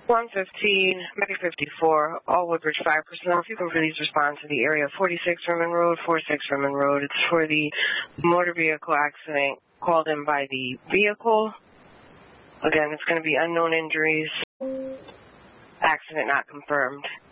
115, Medic 54, all Woodbridge Fire personnel. If you can please respond to the area 46 Rimmon Road, 46 Rimmon Road. It's for the motor vehicle accident called in by the vehicle. Again, it's going to be unknown injuries. Accident not confirmed.